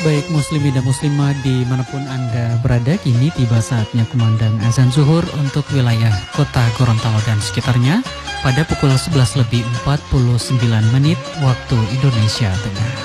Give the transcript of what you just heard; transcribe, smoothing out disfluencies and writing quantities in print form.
Baik muslimin dan muslimah dimanapun Anda berada, kini tiba saatnya kumandang azan zuhur untuk wilayah kota Gorontalo dan sekitarnya pada pukul 11 lebih 49 menit waktu Indonesia Tengah.